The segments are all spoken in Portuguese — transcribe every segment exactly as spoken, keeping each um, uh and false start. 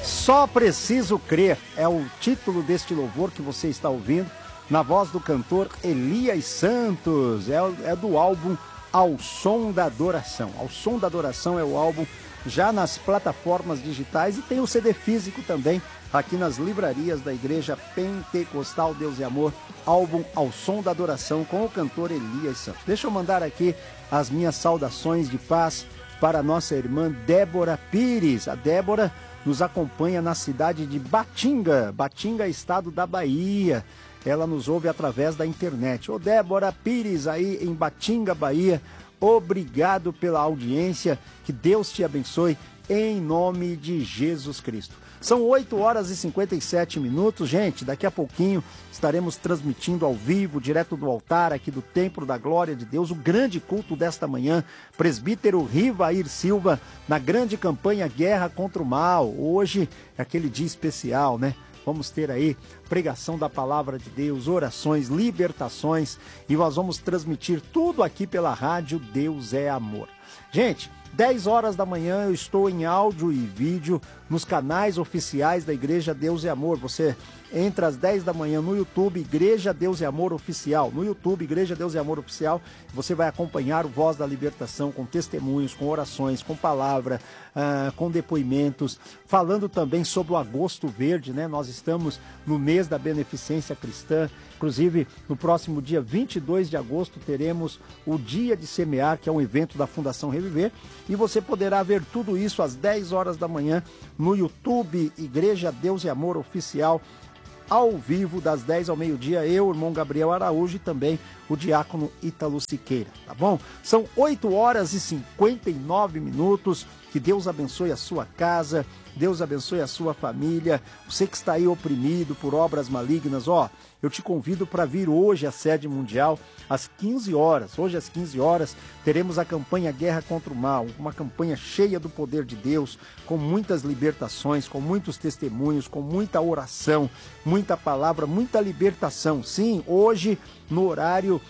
Só Preciso Crer é o título deste louvor que você está ouvindo, na voz do cantor Elias Santos. É, é do álbum Ao Som da Adoração. Ao Som da Adoração é o álbum já nas plataformas digitais e tem o C D físico também aqui nas livrarias da Igreja Pentecostal Deus e Amor, álbum Ao Som da Adoração com o cantor Elias Santos. Deixa eu mandar aqui as minhas saudações de paz para a nossa irmã Débora Pires. A Débora nos acompanha na cidade de Batinga, Batinga, estado da Bahia. Ela nos ouve através da internet. Ô Débora Pires aí em Batinga, Bahia, obrigado pela audiência, que Deus te abençoe em nome de Jesus Cristo. São oito horas e cinquenta e sete minutos, gente, daqui a pouquinho estaremos transmitindo ao vivo, direto do altar aqui do Templo da Glória de Deus, o grande culto desta manhã, presbítero Rivair Silva, na grande campanha Guerra contra o Mal. Hoje é aquele dia especial, né? Vamos ter aí pregação da palavra de Deus, orações, libertações, e nós vamos transmitir tudo aqui pela rádio Deus é Amor. Gente, dez horas da manhã eu estou em áudio e vídeo nos canais oficiais da Igreja Deus é Amor. Você entra às dez da manhã no YouTube, Igreja Deus é Amor Oficial. No YouTube, Igreja Deus é Amor Oficial, você vai acompanhar o Voz da Libertação com testemunhos, com orações, com palavra, uh, com depoimentos, falando também sobre o Agosto Verde, né? Nós estamos no mês da beneficência cristã. Inclusive, no próximo dia vinte e dois de agosto, teremos o Dia de Semear, que é um evento da Fundação Reviver, e você poderá ver tudo isso às dez horas da manhã no YouTube, Igreja Deus e Amor Oficial, ao vivo, das dez ao meio-dia, eu, o irmão Gabriel Araújo e também o diácono Ítalo Siqueira, tá bom? São oito horas e cinquenta e nove minutos, que Deus abençoe a sua casa, Deus abençoe a sua família, você que está aí oprimido por obras malignas, ó, eu te convido para vir hoje à sede mundial, às quinze horas, hoje às quinze horas, teremos a campanha Guerra contra o Mal, uma campanha cheia do poder de Deus, com muitas libertações, com muitos testemunhos, com muita oração, muita palavra, muita libertação. Sim, hoje, no horário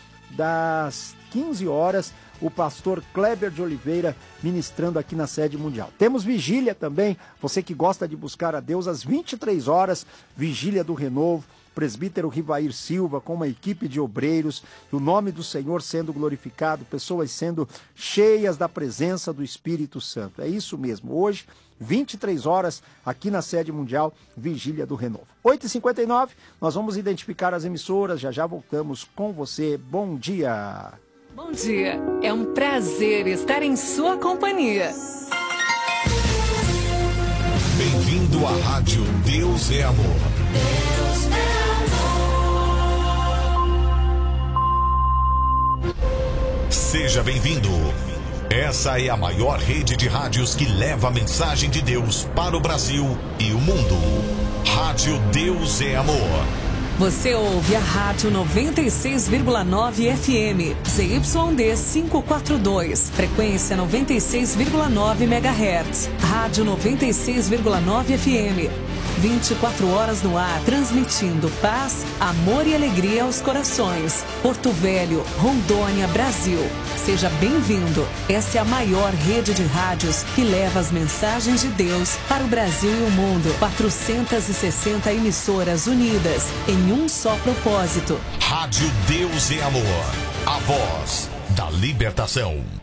das quinze horas, o pastor Kleber de Oliveira ministrando aqui na sede mundial. Temos vigília também, você que gosta de buscar a Deus, às vinte e três horas, vigília do Renovo, presbítero Rivair Silva, com uma equipe de obreiros, o nome do Senhor sendo glorificado, pessoas sendo cheias da presença do Espírito Santo. É isso mesmo, hoje, vinte e três horas, aqui na sede mundial, vigília do Renovo. oito e cinquenta e nove, nós vamos identificar as emissoras, já já voltamos com você. Bom dia! Bom dia, é um prazer estar em sua companhia. Bem-vindo à Rádio Deus é Amor. Deus é amor. Seja bem-vindo. Essa é a maior rede de rádios que leva a mensagem de Deus para o Brasil e o mundo. Rádio Deus é Amor. Você ouve a Rádio noventa e seis vírgula nove F M, Z Y D quinhentos e quarenta e dois, frequência noventa e seis vírgula nove megahertz. Rádio noventa e seis vírgula nove F M, vinte e quatro horas no ar, transmitindo paz, amor e alegria aos corações. Porto Velho, Rondônia, Brasil. Seja bem-vindo. Essa é a maior rede de rádios que leva as mensagens de Deus para o Brasil e o mundo. quatrocentas e sessenta emissoras unidas em um só propósito. Rádio Deus é Amor. A voz da libertação.